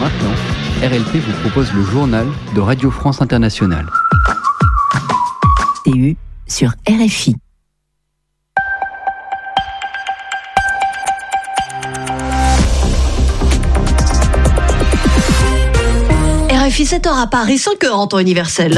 Maintenant, RLP vous propose le journal de Radio France Internationale. TU sur RFI. RFI 7h à Paris, 5h en temps universel.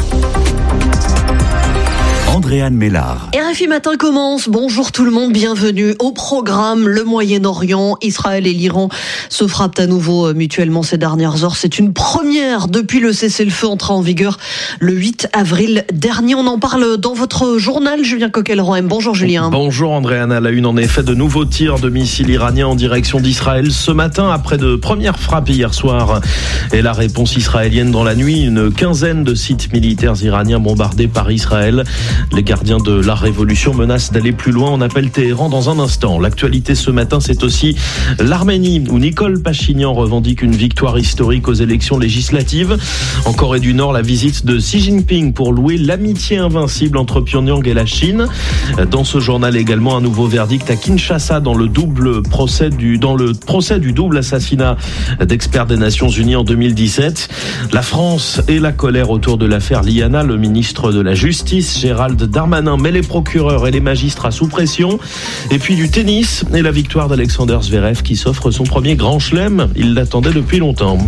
Andréane Mélard. RFI Matin commence. Bonjour tout le monde, bienvenue au programme. Le Moyen-Orient, Israël et l'Iran se frappent à nouveau mutuellement ces dernières heures. C'est une première depuis le cessez-le-feu entré en vigueur le 8 avril dernier. On en parle dans votre journal, Julien Coquel-Rohem. Bonjour Julien. Bonjour Andréane. À la une, en effet, de nouveaux tirs de missiles iraniens en direction d'Israël ce matin après de premières frappes hier soir. Et la réponse israélienne dans la nuit, une quinzaine de sites militaires iraniens bombardés par Israël. Les gardiens de la révolution menacent d'aller plus loin. On appelle Téhéran dans un instant. L'actualité ce matin, c'est aussi l'Arménie, où Nicole Pachinian revendique une victoire historique aux élections législatives. En Corée du Nord, la visite de Xi Jinping pour louer l'amitié invincible entre Pyongyang et la Chine. Dans ce journal également, un nouveau verdict à Kinshasa dans le procès du double assassinat d'experts des Nations Unies en 2017. La France et la colère autour de l'affaire Liana. Le ministre de la Justice, Gérald Darmanin, met les procureurs et les magistrats sous pression. Et puis du tennis et la victoire d'Alexander Zverev qui s'offre son premier grand chelem. Il l'attendait depuis longtemps.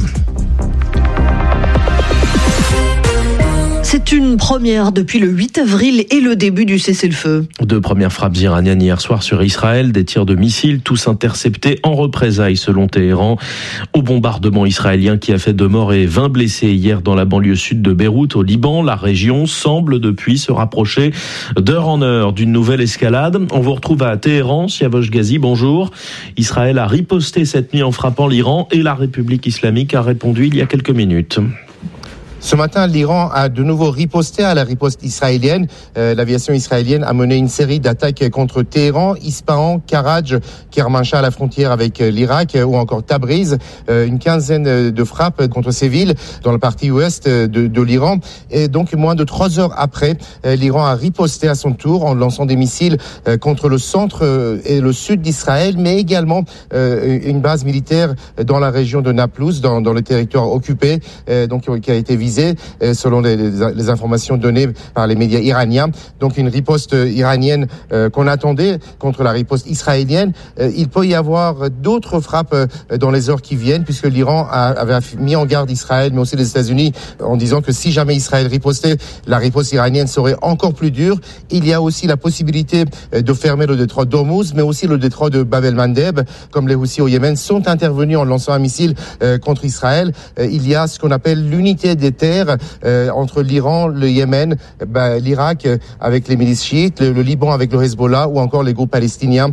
C'est une première depuis le 8 avril et le début du cessez-le-feu. Deux premières frappes iraniennes hier soir sur Israël, des tirs de missiles, tous interceptés en représailles selon Téhéran, au bombardement israélien qui a fait 2 morts et 20 blessés hier dans la banlieue sud de Beyrouth au Liban. La région semble depuis se rapprocher d'heure en heure d'une nouvelle escalade. On vous retrouve à Téhéran, Siavosh Ghazi, bonjour. Israël a riposté cette nuit en frappant l'Iran et la République islamique a répondu il y a quelques minutes. Ce matin, l'Iran a de nouveau riposté à la riposte israélienne. L'aviation israélienne a mené une série d'attaques contre Téhéran, Ispahan, Karaj, Kermanshah à la frontière avec l'Irak ou encore Tabriz. Une quinzaine de frappes contre ces villes dans la partie ouest de l'Iran. Et donc, moins de 3 heures après, l'Iran a riposté à son tour en lançant des missiles contre le centre et le sud d'Israël, mais également une base militaire dans la région de Naplouse, dans le territoire occupé, donc qui a été visée selon les informations données par les médias iraniens. Donc une riposte iranienne qu'on attendait contre la riposte israélienne. Il peut y avoir d'autres frappes dans les heures qui viennent, puisque l'Iran avait mis en garde Israël, mais aussi les États-Unis, en disant que si jamais Israël ripostait, la riposte iranienne serait encore plus dure. Il y a aussi la possibilité de fermer le détroit d'Ormuz, mais aussi le détroit de Bab el-Mandeb, comme les Houthis au Yémen sont intervenus en lançant un missile contre Israël. Il y a ce qu'on appelle l'unité des terres entre l'Iran, le Yémen, l'Irak avec les milices chiites, le Liban avec le Hezbollah ou encore les groupes palestiniens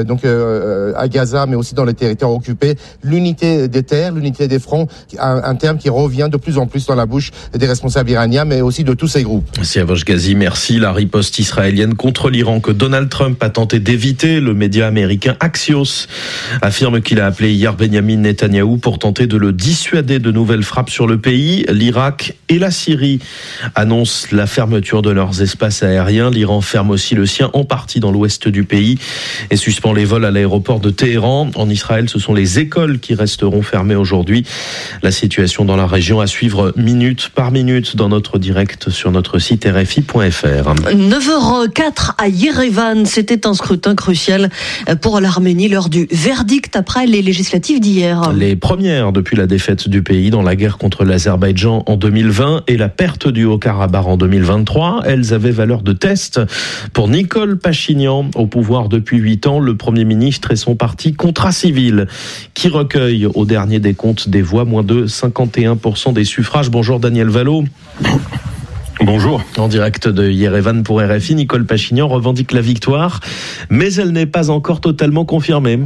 à Gaza, mais aussi dans les territoires occupés. L'unité des terres, l'unité des fronts, un terme qui revient de plus en plus dans la bouche des responsables iraniens, mais aussi de tous ces groupes. Siavosh Ghazi, merci. La riposte israélienne contre l'Iran que Donald Trump a tenté d'éviter, le média américain Axios affirme qu'il a appelé hier Benjamin Netanyahou pour tenter de le dissuader de nouvelles frappes sur le pays. L'Irak et la Syrie annoncent la fermeture de leurs espaces aériens. L'Iran ferme aussi le sien en partie dans l'ouest du pays et suspend les vols à l'aéroport de Téhéran. En Israël, ce sont les écoles qui resteront fermées aujourd'hui. La situation dans la région à suivre minute par minute dans notre direct sur notre site rfi.fr. 9h04 à Yerevan, c'était un scrutin crucial pour l'Arménie lors du verdict après les législatives d'hier. Les premières depuis la défaite du pays dans la guerre contre l'Azerbaïdjan en 2020 et la perte du Haut-Karabakh en 2023. Elles avaient valeur de test pour Nicole Pachinian, au pouvoir depuis 8 ans. Le Premier ministre et son parti Contrat Civil, qui recueille au dernier décompte des voix moins de 51% des suffrages. Bonjour Daniel Valo. Bonjour. En direct de Yerevan pour RFI, Nicole Pachinian revendique la victoire, mais elle n'est pas encore totalement confirmée.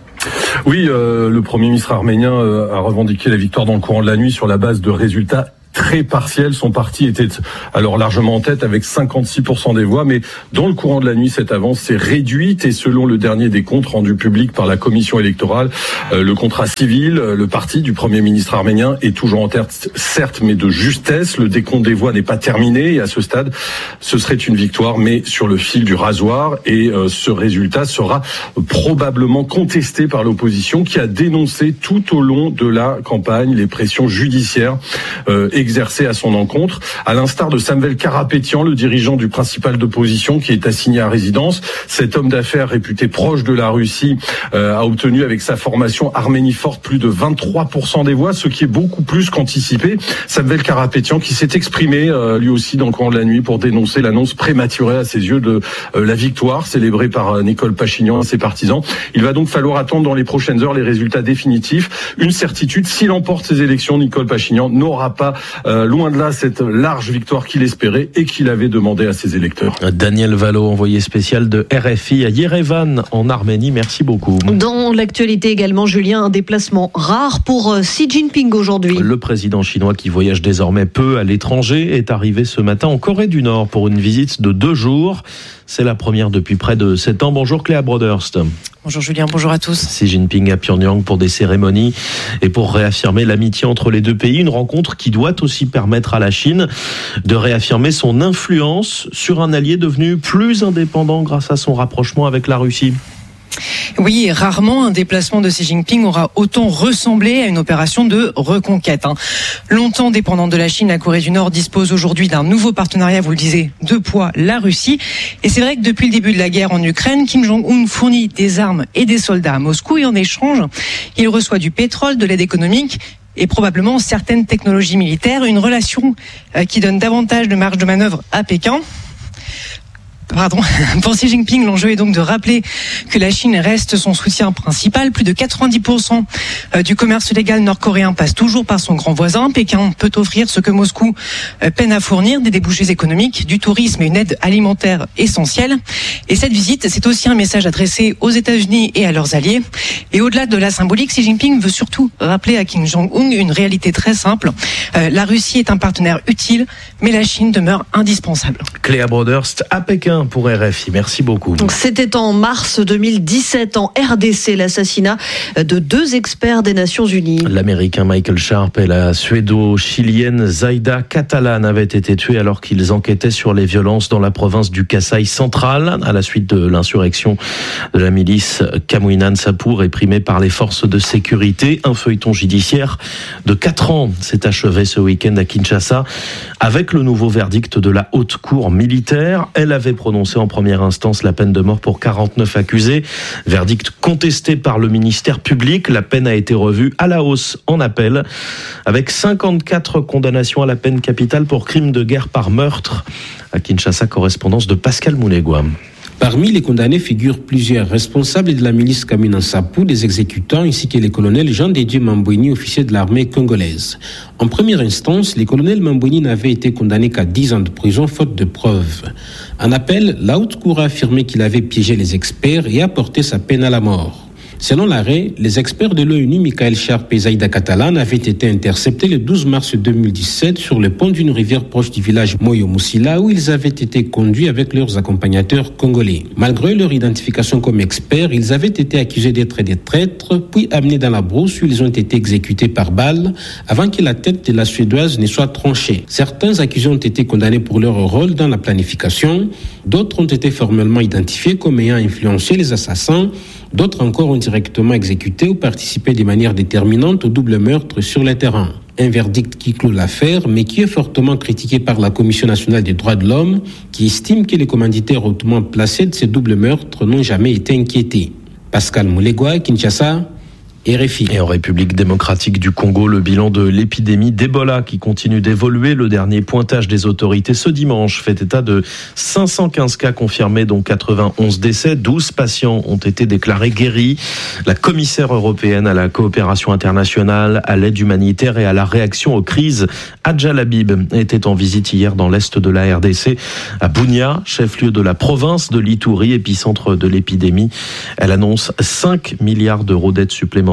Oui, le Premier ministre arménien a revendiqué la victoire dans le courant de la nuit sur la base de résultats très partiel. Son parti était alors largement en tête avec 56% des voix, mais dans le courant de la nuit, cette avance s'est réduite et selon le dernier décompte rendu public par la commission électorale, le contrat civil, le parti du Premier ministre arménien est toujours en tête, certes, mais de justesse. Le décompte des voix n'est pas terminé et à ce stade, ce serait une victoire, mais sur le fil du rasoir. Et ce résultat sera probablement contesté par l'opposition qui a dénoncé tout au long de la campagne les pressions judiciaires exercées à son encontre. À l'instar de Samvel Karapetyan, le dirigeant du principal d'opposition qui est assigné à résidence, cet homme d'affaires réputé proche de la Russie a obtenu avec sa formation Arménie Forte plus de 23% des voix, ce qui est beaucoup plus qu'anticipé. Samvel Karapetyan qui s'est exprimé lui aussi dans le courant de la nuit pour dénoncer l'annonce prématurée à ses yeux de la victoire célébrée par Nicole Pachinian et ses partisans. Il va donc falloir attendre dans les prochaines heures les résultats définitifs. Une certitude, s'il emporte ces élections, Nicole Pachinian n'aura pas, loin de là, cette large victoire qu'il espérait et qu'il avait demandé à ses électeurs. Daniel Valo, envoyé spécial de RFI à Yerevan en Arménie. Merci beaucoup. Dans l'actualité également, Julien, un déplacement rare pour Xi Jinping aujourd'hui. Le président chinois qui voyage désormais peu à l'étranger est arrivé ce matin en Corée du Nord pour une visite de 2 jours. C'est la première depuis près de 7 ans. Bonjour Cléa Broderst. Bonjour Julien, bonjour à tous. Xi Jinping à Pyongyang pour des cérémonies et pour réaffirmer l'amitié entre les deux pays. Une rencontre qui doit aussi permettre à la Chine de réaffirmer son influence sur un allié devenu plus indépendant grâce à son rapprochement avec la Russie. Oui, rarement un déplacement de Xi Jinping aura autant ressemblé à une opération de reconquête. Longtemps dépendante de la Chine, la Corée du Nord dispose aujourd'hui d'un nouveau partenariat, vous le disiez, de poids, la Russie. Et c'est vrai que depuis le début de la guerre en Ukraine, Kim Jong-un fournit des armes et des soldats à Moscou et en échange, il reçoit du pétrole, de l'aide économique et probablement certaines technologies militaires. Une relation qui donne davantage de marge de manœuvre à Pékin. Pour Xi Jinping, l'enjeu est donc de rappeler que la Chine reste son soutien principal. Plus de 90% du commerce légal nord-coréen passe toujours par son grand voisin. Pékin peut offrir ce que Moscou peine à fournir, des débouchés économiques, du tourisme et une aide alimentaire essentielle. Et cette visite, c'est aussi un message adressé aux États-Unis et à leurs alliés. Et au-delà de la symbolique, Xi Jinping veut surtout rappeler à Kim Jong-un une réalité très simple. La Russie est un partenaire utile, mais la Chine demeure indispensable. Cléa Broderst à Pékin pour RFI. Merci beaucoup. C'était en mars 2017 en RDC, l'assassinat de 2 experts des Nations Unies. L'Américain Michael Sharp et la Suédo-Chilienne Zaida Catalan avaient été tués alors qu'ils enquêtaient sur les violences dans la province du Kasaï central à la suite de l'insurrection de la milice Kamwinan Sapu réprimée par les forces de sécurité. Un feuilleton judiciaire de 4 ans s'est achevé ce week-end à Kinshasa avec le nouveau verdict de la haute cour militaire. Elle avait prononcé en première instance la peine de mort pour 49 accusés. Verdict contesté par le ministère public. La peine a été revue à la hausse en appel avec 54 condamnations à la peine capitale pour crimes de guerre par meurtre. À Kinshasa, correspondance de Pascal Moulegua. Parmi les condamnés figurent plusieurs responsables de la milice Kamwinan Sapu, des exécutants, ainsi que les colonels Jean de Dieu Mambweni, officier de l'armée congolaise. En première instance, les colonels Mambweni n'avaient été condamnés qu'à 10 ans de prison, faute de preuves. En appel, la haute cour a affirmé qu'il avait piégé les experts et a porté sa peine à la mort. Selon l'arrêt, les experts de l'ONU, Michael Sharp et Zaida Catalan, avaient été interceptés le 12 mars 2017 sur le pont d'une rivière proche du village Moyo-Moussila où ils avaient été conduits avec leurs accompagnateurs congolais. Malgré leur identification comme experts, ils avaient été accusés d'être des traîtres, puis amenés dans la brousse où ils ont été exécutés par balle avant que la tête de la Suédoise ne soit tranchée. Certains accusés ont été condamnés pour leur rôle dans la planification, d'autres ont été formellement identifiés comme ayant influencé les assassins, d'autres encore ont directement exécuté ou participé de manière déterminante au double meurtre sur le terrain. Un verdict qui clôt l'affaire, mais qui est fortement critiqué par la Commission nationale des droits de l'homme, qui estime que les commanditaires hautement placés de ces doubles meurtres n'ont jamais été inquiétés. Pascal Moulegua, Kinshasa, RFI. Et en République démocratique du Congo, le bilan de l'épidémie d'Ebola qui continue d'évoluer. Le dernier pointage des autorités ce dimanche fait état de 515 cas confirmés, dont 91 décès. 12 patients ont été déclarés guéris. La commissaire européenne à la coopération internationale, à l'aide humanitaire et à la réaction aux crises, Adja Labib, était en visite hier dans l'est de la RDC, à Bunia, chef-lieu de la province de l'Ituri, épicentre de l'épidémie. Elle annonce 5 milliards d'euros d'aide supplémentaire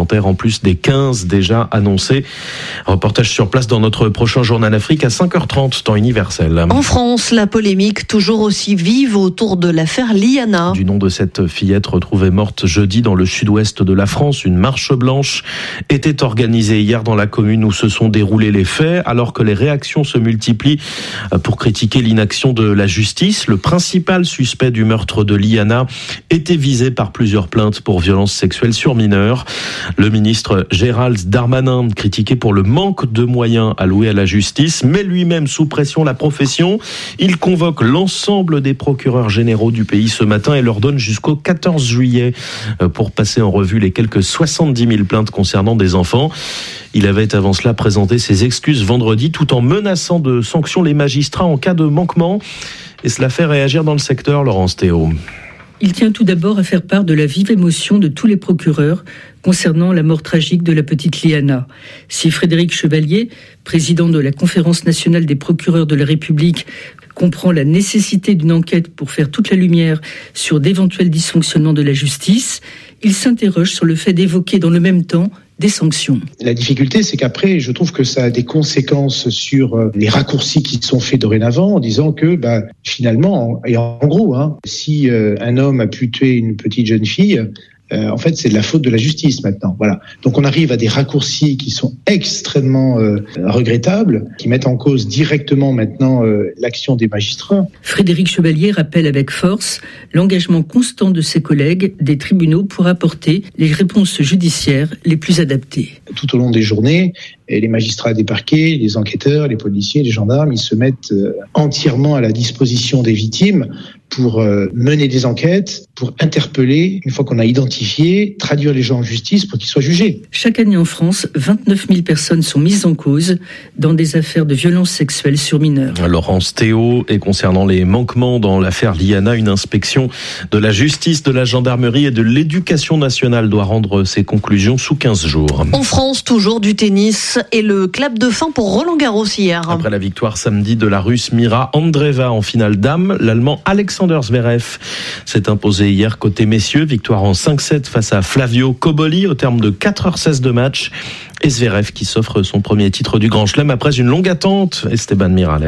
supplémentaires en plus des 15 déjà annoncés. Reportage sur place dans notre prochain Journal Afrique à 5h30, temps universel. En France, la polémique toujours aussi vive autour de l'affaire Liana. Du nom de cette fillette retrouvée morte jeudi dans le sud-ouest de la France, une marche blanche était organisée hier dans la commune où se sont déroulés les faits, alors que les réactions se multiplient pour critiquer l'inaction de la justice. Le principal suspect du meurtre de Liana était visé par plusieurs plaintes pour violences sexuelles sur mineurs. Le ministre Gérald Darmanin, critiqué pour le manque de moyens alloués à la justice, met lui-même sous pression la profession. Il convoque l'ensemble des procureurs généraux du pays ce matin et leur donne jusqu'au 14 juillet pour passer en revue les quelques 70 000 plaintes concernant des enfants. Il avait avant cela présenté ses excuses vendredi tout en menaçant de sanctions les magistrats en cas de manquement. Et cela fait réagir dans le secteur, Laurence Théo. Il tient tout d'abord à faire part de la vive émotion de tous les procureurs concernant la mort tragique de la petite Liana. Si Frédéric Chevalier, président de la Conférence nationale des procureurs de la République, comprend la nécessité d'une enquête pour faire toute la lumière sur d'éventuels dysfonctionnements de la justice, il s'interroge sur le fait d'évoquer dans le même temps des sanctions. La difficulté, c'est qu'après, je trouve que ça a des conséquences sur les raccourcis qui sont faits dorénavant en disant que, finalement, et en gros, si un homme a pu tuer une petite jeune fille, en fait, c'est de la faute de la justice maintenant. Voilà. Donc, on arrive à des raccourcis qui sont extrêmement regrettables, qui mettent en cause directement maintenant l'action des magistrats. Frédéric Chevalier rappelle avec force l'engagement constant de ses collègues des tribunaux pour apporter les réponses judiciaires les plus adaptées. Tout au long des journées, les magistrats des parquets, les enquêteurs, les policiers, les gendarmes, ils se mettent entièrement à la disposition des victimes pour mener des enquêtes, pour interpeller, une fois qu'on a identifié, traduire les gens en justice pour qu'ils soient jugés. Chaque année en France, 29 000 personnes sont mises en cause dans des affaires de violences sexuelles sur mineurs. Laurence Théo, et concernant les manquements dans l'affaire Liana, une inspection de la justice, de la gendarmerie et de l'éducation nationale doit rendre ses conclusions sous 15 jours. En France, toujours du tennis et le clap de fin pour Roland-Garros hier. Après la victoire samedi de la Russe Mira Andreeva en finale dames, l'Allemand Alexander Zverev s'est imposé hier côté messieurs. Victoire en 5-7 face à Flavio Cobolli au terme de 4h16 de match. Et Zverev qui s'offre son premier titre du Grand Chelem après une longue attente. Esteban Miralles.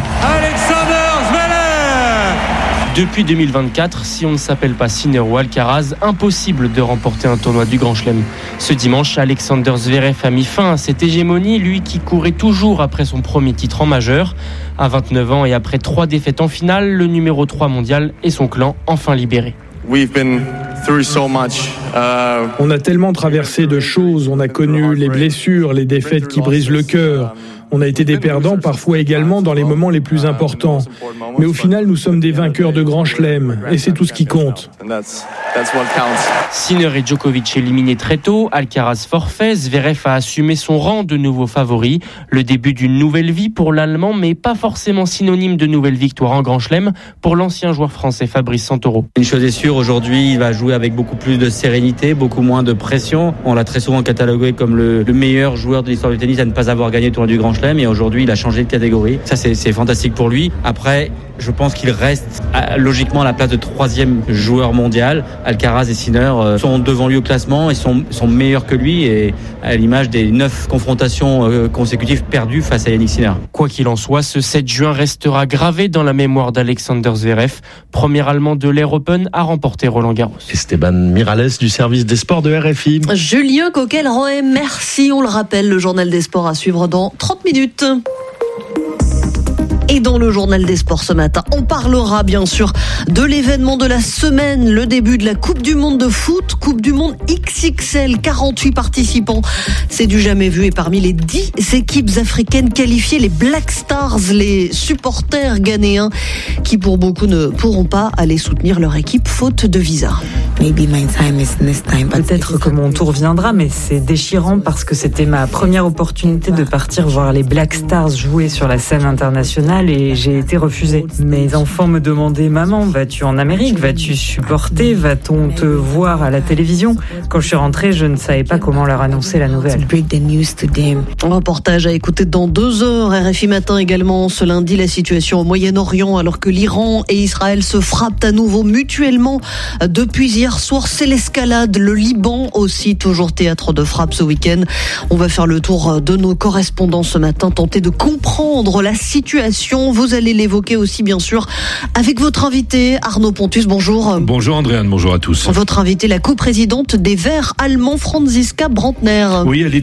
Depuis 2024, si on ne s'appelle pas Sinner ou Alcaraz, impossible de remporter un tournoi du Grand Chelem. Ce dimanche, Alexander Zverev a mis fin à cette hégémonie, lui qui courait toujours après son premier titre en majeur. À 29 ans et après 3 défaites en finale, le numéro 3 mondial et son clan enfin libérés. On a tellement traversé de choses, on a connu les blessures, les défaites qui brisent le cœur. On a été des perdants parfois également dans les moments les plus importants. Mais au final, nous sommes des vainqueurs de Grand Chelem et c'est tout ce qui compte. Sinner et Djokovic éliminés très tôt, Alcaraz forfait, Zverev a assumé son rang de nouveau favori. Le début d'une nouvelle vie pour l'Allemand, mais pas forcément synonyme de nouvelle victoire en Grand Chelem pour l'ancien joueur français Fabrice Santoro. Une chose est sûre, aujourd'hui, il va jouer avec beaucoup plus de sérénité, beaucoup moins de pression. On l'a très souvent catalogué comme le meilleur joueur de l'histoire du tennis à ne pas avoir gagné le tournoi du Grand Chelem, et aujourd'hui, il a changé de catégorie. Ça, c'est fantastique pour lui. Après, je pense qu'il reste logiquement à la place de 3e joueur mondial. Alcaraz et Sinner sont devant lui au classement et sont meilleurs que lui, et à l'image des 9 confrontations consécutives perdues face à Yannick Sinner. Quoi qu'il en soit, ce 7 juin restera gravé dans la mémoire d'Alexander Zverev, premier Allemand de l'Air Open à remporter Roland-Garros. Esteban Miralles du service des sports de RFI. Julien Coquel-Roé, merci. On le rappelle, le journal des sports à suivre dans 30 minutes. Et dans le journal des sports ce matin, on parlera bien sûr de l'événement de la semaine, le début de la Coupe du Monde de foot, Coupe du Monde XXL, 48 participants. C'est du jamais vu, et parmi les 10 équipes africaines qualifiées, les Black Stars, les supporters ghanéens qui pour beaucoup ne pourront pas aller soutenir leur équipe faute de visa. Peut-être que mon tour viendra, mais c'est déchirant parce que c'était ma première opportunité de partir voir les Black Stars jouer sur la scène internationale. international et j'ai été refusée. Mes enfants me demandaient « Maman, vas-tu en Amérique? Vas-tu supporter? Va-t-on te voir à la télévision ?» Quand je suis rentrée, je ne savais pas comment leur annoncer la nouvelle. Un reportage à écouter dans 2 heures. RFI Matin également. Ce lundi, la situation au Moyen-Orient, alors que l'Iran et Israël se frappent à nouveau mutuellement depuis hier soir. C'est l'escalade. Le Liban aussi, toujours théâtre de frappe ce week-end. On va faire le tour de nos correspondants ce matin, tenter de comprendre la situation. Vous allez l'évoquer aussi, bien sûr, avec votre invité, Arnaud Pontus. Bonjour. Bonjour Andréane, bonjour à tous. Votre invité, la coprésidente des Verts allemands, Franziska Brantner. Oui, elle est